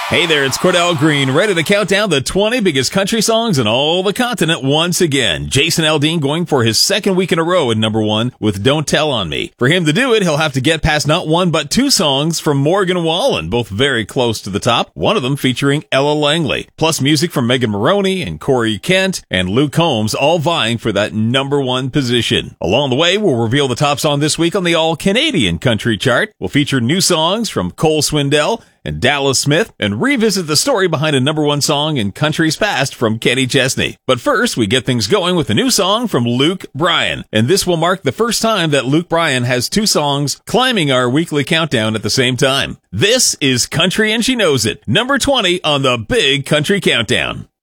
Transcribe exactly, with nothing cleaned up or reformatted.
Hey there, it's Cordell Green, ready to count down the twenty biggest country songs in all the continent once again. Jason Aldean going for his second week in a row at number one with Don't Tell on Me. For him to do it, he'll have to get past not one but two songs from Morgan Wallen, both very close to the top, one of them featuring Ella Langley. Plus music from Megan Maroney and Corey Kent and Luke Combs, all vying for that number one position. Along the way, we'll reveal the top song this week on the All-Canadian Country Chart. We'll feature new songs from Cole Swindell and Dallas Smith, and revisit the story behind a number one song in country's past from Kenny Chesney. But first, we get things going with a new song from Luke Bryan, and this will mark the first time that Luke Bryan has two songs climbing our weekly countdown at the same time. This is Country and She Knows It, number twenty on the Big Country Countdown.